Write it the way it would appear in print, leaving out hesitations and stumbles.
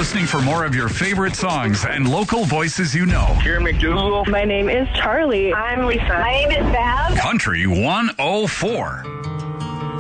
listening for more of your favorite songs and local voices you know. Karen McDougal. My name is Charlie. I'm Lisa. My name is Val. Country 104.